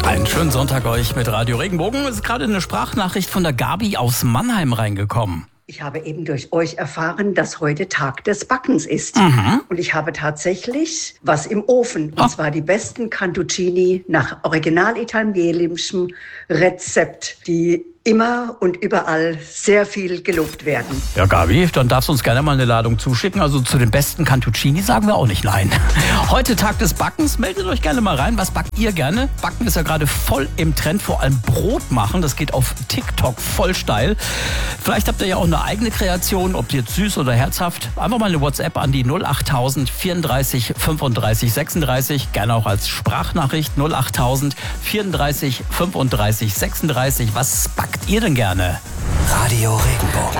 Einen schönen Sonntag euch mit Radio Regenbogen. Es ist gerade eine Sprachnachricht von der Gabi aus Mannheim reingekommen. Ich habe eben durch euch erfahren, dass heute Tag des Backens ist. Und ich habe tatsächlich was im Ofen. Und zwar die besten Cantuccini nach original italienischem Rezept, die immer und überall sehr viel gelobt werden. Ja, Gabi, dann darfst du uns gerne mal eine Ladung zuschicken. Also zu den besten Cantuccini sagen wir auch nicht nein. Heute Tag des Backens. Meldet euch gerne mal rein. Was backt ihr gerne? Backen ist ja gerade voll im Trend. Vor allem Brot machen. Das geht auf TikTok voll steil. Vielleicht habt ihr ja auch eine eigene Kreation, ob jetzt süß oder herzhaft. Einfach mal eine WhatsApp an die 08000 34 35 36. Gerne auch als Sprachnachricht 08000 34 35 36. Was backt ihr denn gerne? Radio Regenbogen.